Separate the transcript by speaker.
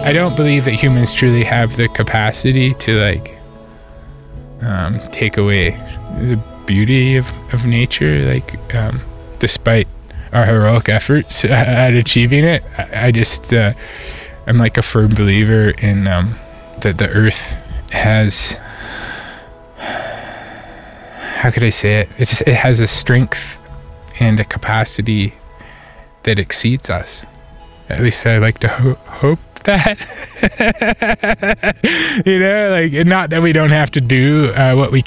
Speaker 1: I don't believe that humans truly have the capacity to like take away the beauty of nature, like despite our heroic efforts at achieving it. I just I'm like a firm believer in that the earth has, how could I say it? It has a strength and a capacity that exceeds us. At least I like to hope that. You know, like, not that we don't have to do what we